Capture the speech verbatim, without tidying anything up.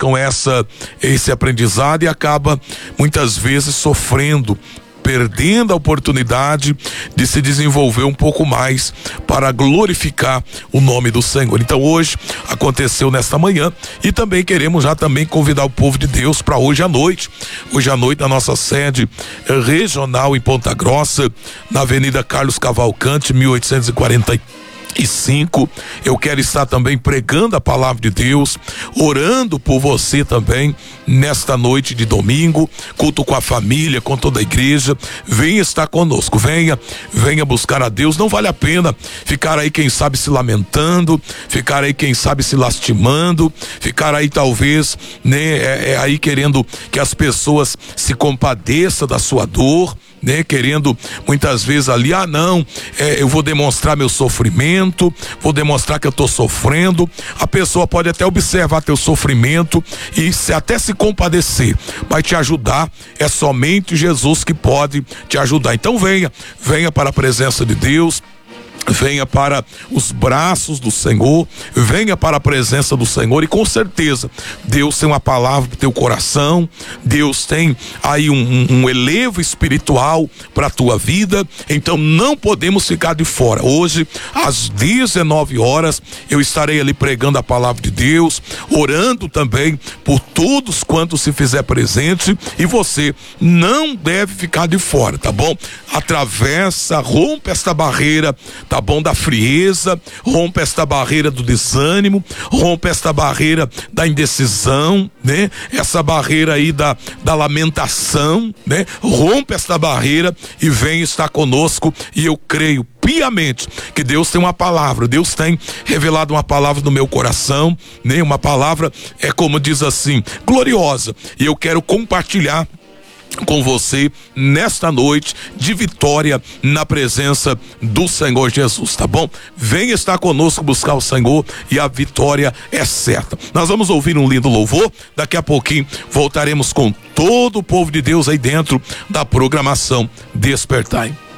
buscam essa, esse aprendizado e acaba muitas vezes sofrendo, perdendo a oportunidade de se desenvolver um pouco mais para glorificar o nome do Senhor. Então hoje aconteceu nesta manhã e também queremos já também convidar o povo de Deus para hoje à noite. Hoje à noite na nossa sede regional em Ponta Grossa, na Avenida Carlos Cavalcante, mil oitocentos e quarenta e cinco, eu quero estar também pregando a palavra de Deus, orando por você também nesta noite de domingo, culto com a família, com toda a igreja. Venha estar conosco, venha, venha buscar a Deus. Não vale a pena ficar aí, quem sabe, se lamentando, ficar aí, quem sabe, se lastimando, ficar aí talvez, né, é, é aí querendo que as pessoas se compadeçam da sua dor, né, querendo muitas vezes ali, ah não, é, eu vou demonstrar meu sofrimento, vou demonstrar que eu estou sofrendo. A pessoa pode até observar teu sofrimento e se, até se compadecer, mas te ajudar é somente Jesus que pode te ajudar. Então venha, venha para a presença de Deus, venha para os braços do Senhor, venha para a presença do Senhor, e com certeza Deus tem uma palavra para o teu coração, Deus tem aí um, um, um elevo espiritual para a tua vida. Então não podemos ficar de fora. Hoje às dezenove horas eu estarei ali pregando a palavra de Deus, orando também por todos quantos se fizer presente, e você não deve ficar de fora, tá bom? Atravessa, rompe esta barreira, tá bom, da frieza, rompe esta barreira do desânimo, rompe esta barreira da indecisão, né? Essa barreira aí da, da lamentação, né? Rompe esta barreira e vem estar conosco, e eu creio piamente que Deus tem uma palavra, Deus tem revelado uma palavra no meu coração, né? Uma palavra, é como diz assim, gloriosa, e eu quero compartilhar com você nesta noite de vitória na presença do Senhor Jesus, tá bom? Venha estar conosco, buscar o Senhor, e a vitória é certa. Nós vamos ouvir um lindo louvor, daqui a pouquinho voltaremos com todo o povo de Deus aí dentro da programação Despertai.